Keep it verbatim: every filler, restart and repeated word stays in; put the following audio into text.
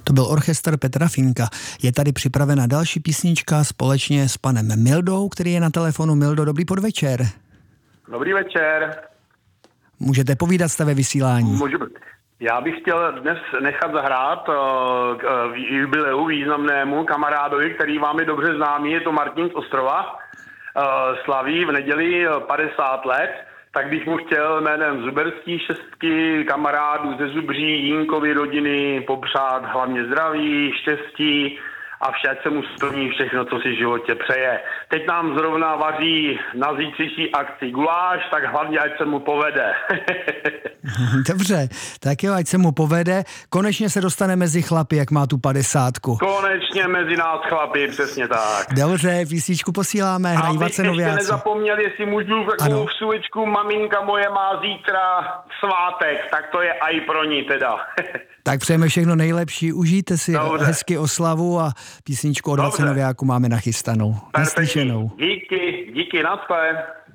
To byl orchestr Petra Finka. Je tady připravena další písnička společně s panem Mildou, který je na telefonu. Mildo, dobrý podvečer. Dobrý večer. Můžete povídat, jste ve vysílání. Můžu. Já bych chtěl dnes nechat zahrát uh, k jubileu významnému kamarádovi, který vám je dobře známý, je to Martin z Ostrova. Uh, slaví v neděli padesát let, tak bych mu chtěl jménem Zuberský šestky, kamarádů ze Zubří, Jínkovy rodiny popřát hlavně zdraví, štěstí a vše, ať se mu splní všechno, co si v životě přeje. Teď nám zrovna vaří na zítřejší akci guláš, tak hlavně ať se mu povede. Dobře, tak jo, ať se mu povede. Konečně se dostane mezi chlapy, jak má tu padesátku. Konečně mezi nás chlapy, přesně tak. Dobře, písničku posíláme, hrají Vace Noviáci. A ještě nezapomněl, jestli můžu takovou vsuvečku, maminka moje má zítra svátek, tak to je aj pro ní teda. Tak přejeme všechno nejlepší, užijte si Dobře. hezky oslavu a písničku od Vace Noviáku máme nachystanou. Naslyšenou. Díky, díky, naschle.